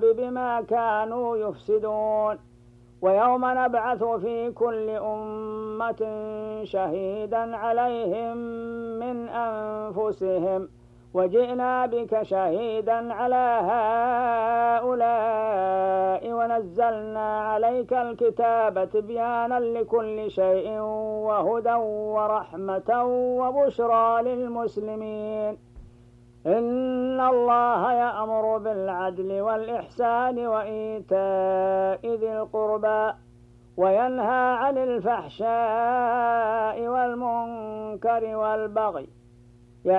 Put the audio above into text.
بما كانوا يفسدون. ويوم نبعث في كل أمة شهيدا عليهم من أنفسهم وجئنا بك شهيدا على هؤلاء ونزلنا عليك الكتاب تبيانا لكل شيء وهدى ورحمة وبشرى للمسلمين. إن الله يأمر بالعدل والإحسان وإيتاء ذي القربى وينهى عن الفحشاء والمنكر والبغي